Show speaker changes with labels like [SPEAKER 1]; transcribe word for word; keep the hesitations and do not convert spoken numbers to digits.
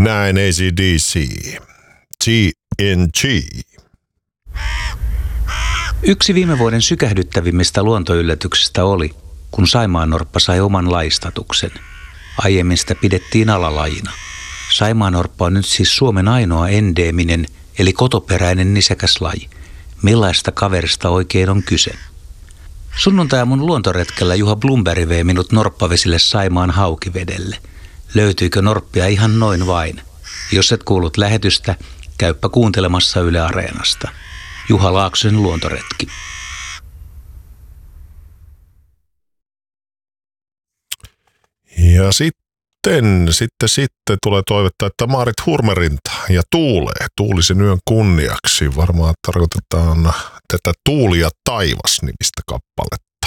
[SPEAKER 1] Näin A C D C. T N G.
[SPEAKER 2] Yksi viime vuoden sykähdyttävimmistä luontoyllätyksistä oli, kun saimaannorppa sai oman laistatuksen. Aiemmin sitä pidettiin alalajina. Saimaannorppa on nyt siis Suomen ainoa endeeminen, eli kotoperäinen nisäkäs laji. Millaista kaverista oikein on kyse? Sunnuntai-aamun luontoretkellä Juha Blomberg vei minut norppavesille Saimaan Haukivedelle. Löytyykö norppia ihan noin vain? Jos et kuullut lähetystä, käyppä kuuntelemassa Yle Areenasta. Juha Laaksosen luontoretki.
[SPEAKER 1] Ja sitten, sitten, sitten tulee toivottaa, että Maarit Hurmerinta ja Tuulee, Tuulisen yön kunniaksi. Varmaan tarkoitetaan tätä Tuuli ja taivas -nimistä kappaletta.